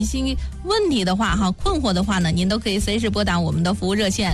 新问题的话哈，困惑的话呢，您都可以随时拨打我们的服务热线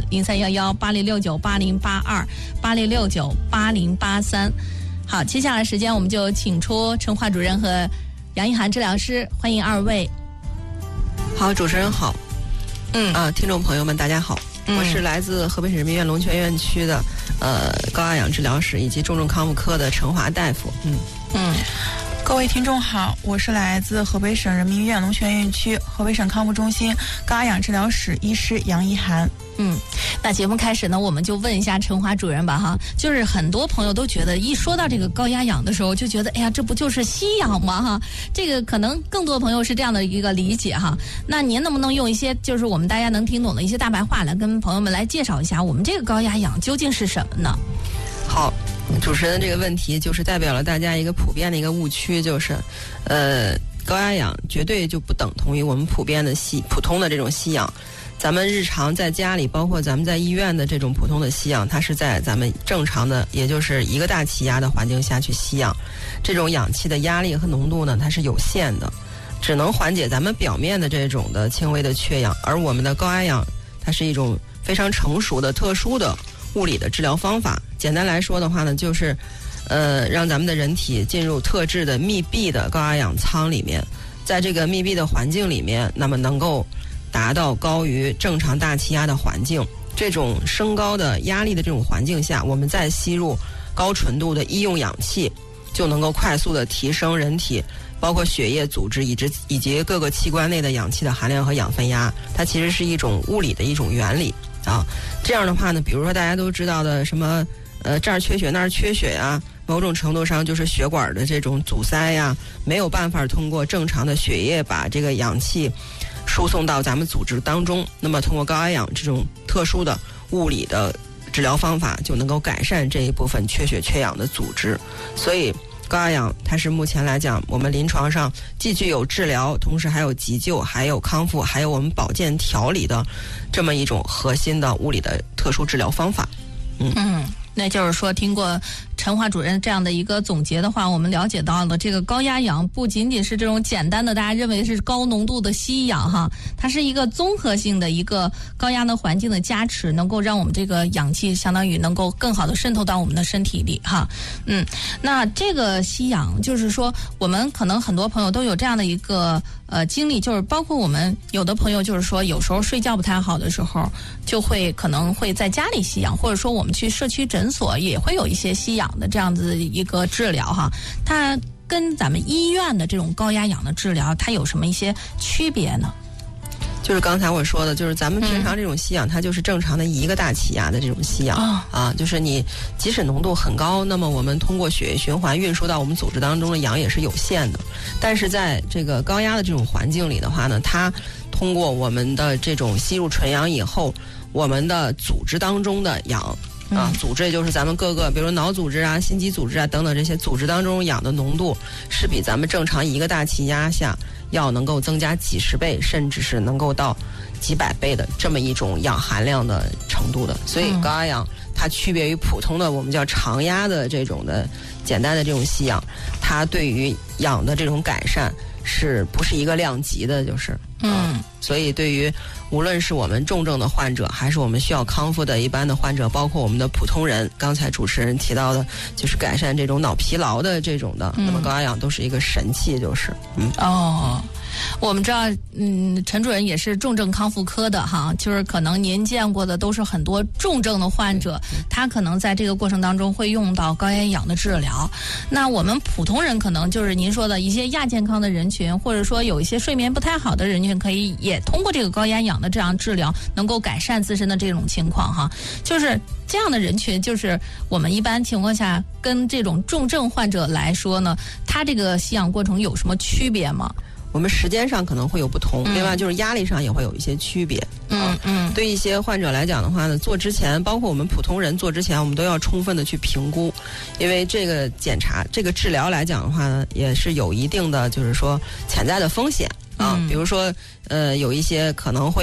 0311-8669-8082-8669-8083。好，接下来时间我们就请出陈华主任和杨一涵治疗师，欢迎二位。 好，主持人好。听众朋友们大家好，我是来自河北省人民医院龙泉院区的高压氧治疗室以及重症康复科的陈华大夫。 各位听众好，我是来自河北省人民医院龙泉院区河北省康复中心高压氧治疗室医师杨一涵。 那节目开始呢，我们就问一下陈华主任吧哈，就是很多朋友都觉得一说到这个高压氧的时候，就觉得哎呀，这不就是吸氧吗哈？这个可能更多朋友是这样的一个理解哈。那您能不能用一些就是我们大家能听懂的一些大白话来跟朋友们来介绍一下我们这个高压氧究竟是什么呢？ 好，主持人这个问题就是代表了大家一个普遍的一个误区，就是高压氧绝对就不等同于我们普通的这种吸氧。咱们日常在家里，包括咱们在医院的这种普通的吸氧，它是在咱们正常的，也就是一个大气压的环境下去吸氧，这种氧气的压力和浓度呢，它是有限的，只能缓解咱们表面的这种的轻微的缺氧。而我们的高压氧，它是一种非常成熟的特殊的物理的治疗方法。简单来说的话呢，就是让咱们的人体进入特制的密闭的高压氧舱里面，在这个密闭的环境里面，那么能够达到高于正常大气压的环境，这种升高的压力的这种环境下，我们再吸入高纯度的医用氧气，就能够快速的提升人体包括血液组织以及各个器官内的氧气的含量和氧分压。它其实是一种物理的一种原理啊。这样的话呢，比如说大家都知道的什么这儿缺血那儿缺血呀，某种程度上就是血管的这种阻塞呀，没有办法通过正常的血液把这个氧气输送到咱们组织当中，那么通过高压氧这种特殊的物理的治疗方法，就能够改善这一部分缺血缺氧的组织。所以高压氧它是目前来讲我们临床上既具有治疗，同时还有急救，还有康复，还有我们保健调理的这么一种核心的物理的特殊治疗方法。 那就是说，听过陈华主任这样的一个总结的话，我们了解到了这个高压氧不仅仅是这种简单的大家认为是高浓度的吸氧哈，它是一个综合性的一个高压的环境的加持，能够让我们这个氧气相当于能够更好的渗透到我们的身体里哈。那这个吸氧就是说，我们可能很多朋友都有这样的一个经历，就是包括我们有的朋友就是说，有时候睡觉不太好的时候，就可能会在家里吸氧，或者说我们去社区诊所也会有一些吸氧的这样子一个治疗哈。它跟咱们医院的这种高压氧的治疗，它有什么一些区别呢？ 就是刚才我说的，就是咱们平常这种吸氧，它就是正常的一个大气压的这种吸氧就是你即使浓度很高，那么我们通过血液循环运输到我们组织当中的氧也是有限的。但是在这个高压的这种环境里的话呢，它通过我们的这种吸入纯氧以后，我们的组织当中的氧组织也就是咱们各个比如脑组织啊、心肌组织啊等等这些组织当中氧的浓度是比咱们正常一个大气压下要能够增加几十倍，甚至是能够到几百倍的这么一种氧含量的程度的。所以高压氧它区别于普通的我们叫常压的这种的简单的这种吸氧，它对于氧的这种改善是不是一个量级的，就是所以对于无论是我们重症的患者，还是我们需要康复的一般的患者，包括我们的普通人，刚才主持人提到的就是改善这种脑疲劳的这种的，那么高压氧都是一个神器，就是我们知道陈主任也是重症康复科的哈，就是可能您见过的都是很多重症的患者，他可能在这个过程当中会用到高压氧的治疗。那我们普通人可能就是您说的一些亚健康的人群，或者说有一些睡眠不太好的人群，可以也通过这个高压氧的这样治疗，能够改善自身的这种情况哈。就是这样的人群，就是我们一般情况下跟这种重症患者来说呢，他这个吸氧过程有什么区别吗？ 我们时间上可能会有不同，另外就是压力上也会有一些区别。对一些患者来讲的话呢，做之前，包括我们普通人做之前，我们都要充分的去评估，因为这个检查、这个治疗来讲的话呢，也是有一定的就是说潜在的风险比如说有一些可能会有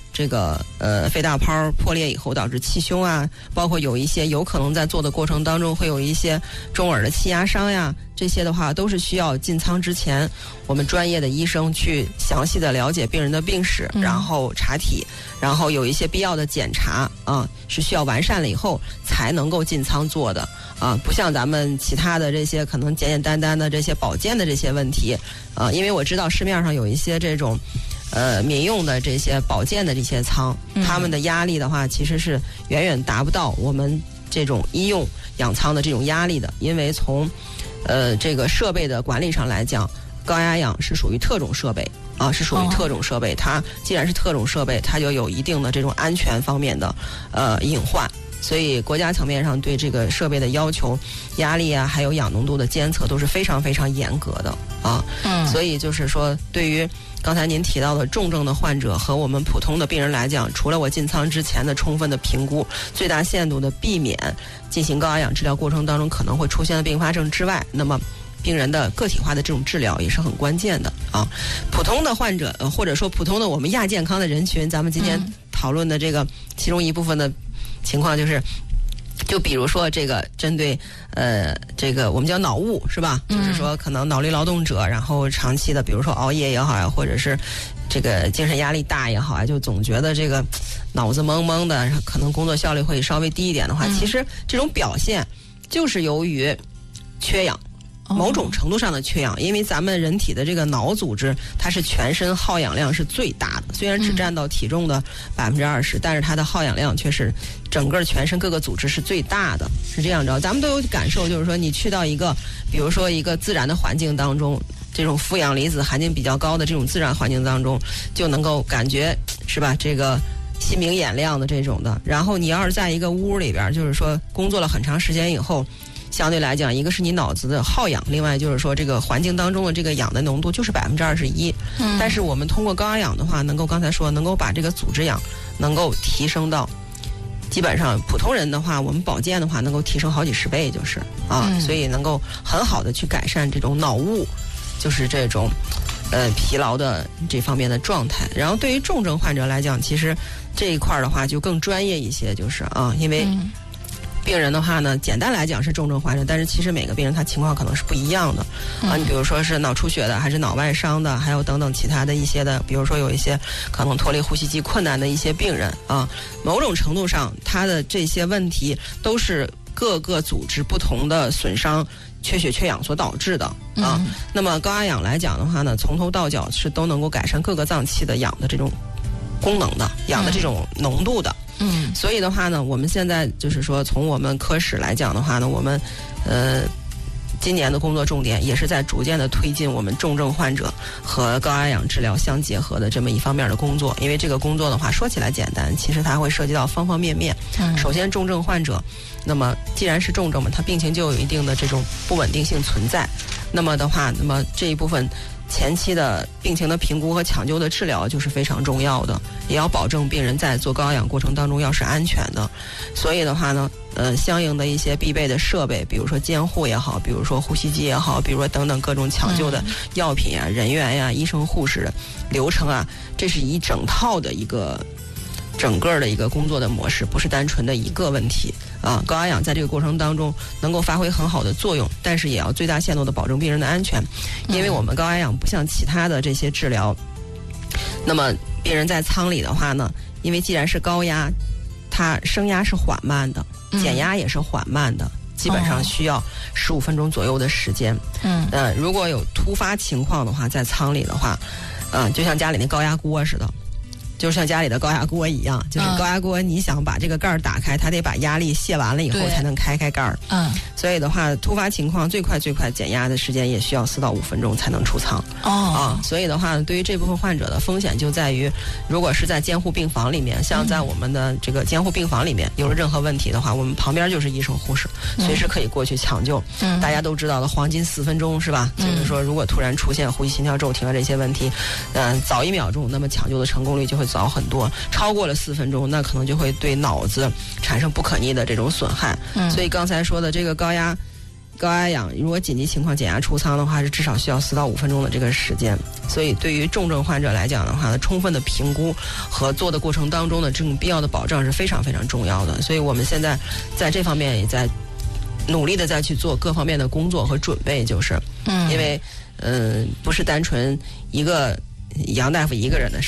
这个肺大泡破裂以后导致气胸啊，包括有一些有可能在做的过程当中会有一些中耳的气压伤呀，这些的话都是需要进舱之前我们专业的医生去详细的了解病人的病史，然后查体，然后有一些必要的检查啊，是需要完善了以后才能够进舱做的啊，不像咱们其他的这些可能简简单单的这些保健的这些问题啊，因为我知道市面上有一些这种民用的这些保健的这些舱，他们的压力的话其实是远远达不到我们这种医用氧舱的这种压力的，因为从这个设备的管理上来讲，高压氧是属于特种设备啊，是属于特种设备，它既然是特种设备，它就有一定的这种安全方面的隐患。所以国家层面上对这个设备的要求、压力啊，还有氧浓度的监测都是非常非常严格的啊。所以就是说，对于刚才您提到的重症的患者和我们普通的病人来讲，除了我进舱之前的充分的评估，最大限度的避免进行高压氧治疗过程当中可能会出现的并发症之外，那么病人的个体化的这种治疗也是很关键的啊。普通的患者或者说普通的我们亚健康的人群，咱们今天讨论的这个其中一部分的情况就是，就比如说这个针对这个我们叫脑雾是吧？就是说可能脑力劳动者，然后长期的比如说熬夜也好呀，或者是这个精神压力大也好啊，就总觉得这个脑子懵懵的，可能工作效率会稍微低一点的话，其实这种表现就是由于缺氧。某种程度上的缺氧，因为咱们人体的这个脑组织，它是全身耗氧量是最大的，虽然只占到体重的20%，但是它的耗氧量却是整个全身各个组织是最大的，是这样着。咱们都有感受，就是说你去到一个，比如说一个自然的环境当中，这种负氧离子含量比较高的这种自然环境当中，就能够感觉是吧？这个心明眼亮的这种的。然后你要是在一个屋里边，就是说工作了很长时间以后。相对来讲，一个是你脑子的耗氧，另外就是说这个环境当中的这个氧的浓度就是21%。但是我们通过高压氧的话，能够刚才说能够把这个组织氧能够提升到，基本上普通人的话，我们保健的话能够提升好几十倍，就是啊，所以能够很好的去改善这种脑雾，就是这种疲劳的这方面的状态。然后对于重症患者来讲，其实这一块的话就更专业一些，就是啊，因为。病人的话呢，简单来讲是重症患者，但是其实每个病人他情况可能是不一样的啊。你比如说是脑出血的，还是脑外伤的，还有等等其他的一些的，比如说有一些可能脱离呼吸机困难的一些病人啊，某种程度上他的这些问题都是各个组织不同的损伤、缺血、缺氧所导致的啊。那么高压氧来讲的话呢，从头到脚是都能够改善各个脏器的氧的这种功能的，氧的这种浓度的。所以的话呢，我们现在就是说，从我们科室来讲的话呢，我们今年的工作重点也是在逐渐的推进我们重症患者和高压氧治疗相结合的这么一方面的工作。因为这个工作的话，说起来简单，其实它会涉及到方方面面。首先，重症患者，那么既然是重症嘛，他病情就有一定的这种不稳定性存在。那么的话，那么这一部分。前期的病情的评估和抢救的治疗就是非常重要的，也要保证病人在做高压氧过程当中要是安全的。所以的话呢，相应的一些必备的设备，比如说监护也好，比如说呼吸机也好，比如说等等各种抢救的药品啊、人员呀、医生护士的流程啊，这是一整套的一个整个的一个工作的模式，不是单纯的一个问题啊。高压氧在这个过程当中能够发挥很好的作用，但是也要最大限度的保证病人的安全，因为我们高压氧不像其他的这些治疗，那么病人在舱里的话呢，因为既然是高压，它升压是缓慢的，减压也是缓慢的，基本上需要15分钟左右的时间。如果有突发情况的话，在舱里的话，就像家里那高压锅似的。就像家里的高压锅一样，就是高压锅，你想把这个盖儿打开，它得把压力卸完了以后才能开盖儿。所以的话，突发情况最快减压的时间也需要4到5分钟才能出舱。所以的话，对于这部分患者的风险就在于，如果是在监护病房里面，像在我们的这个监护病房里面有了任何问题的话，我们旁边就是医生护士，随时可以过去抢救。大家都知道的黄金4分钟是吧？就是说，如果突然出现呼吸、心跳骤停啊这些问题，早1秒钟，那么抢救的成功率就会早很多，超过了4分钟，那可能就会对脑子产生不可逆的这种损害。所以刚才说的这个高压高压氧如果紧急情况减压出舱的话，是至少需要4到5分钟的这个时间。所以对于重症患者来讲的话，充分的评估和做的过程当中的这种必要的保障是非常非常重要的。所以我们现在在这方面也在努力的再去做各方面的工作和准备，就是因为不是单纯一个杨大夫一个人的事儿。